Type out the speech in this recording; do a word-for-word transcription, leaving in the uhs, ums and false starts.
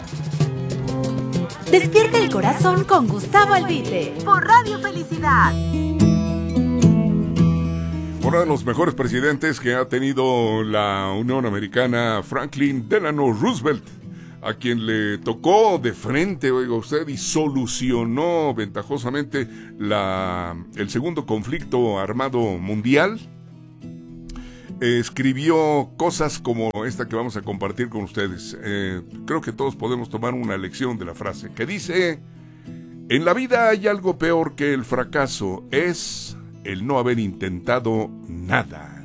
Despierta el corazón con Gustavo Albite por Radio Felicidad. Uno de los mejores presidentes que ha tenido la Unión Americana, Franklin Delano Roosevelt, a quien le tocó de frente, oiga usted, y solucionó ventajosamente la, el segundo conflicto armado mundial. Escribió cosas como esta que vamos a compartir con ustedes. Eh, creo que todos podemos tomar una lección de la frase, que dice: en la vida hay algo peor que el fracaso, es el no haber intentado nada.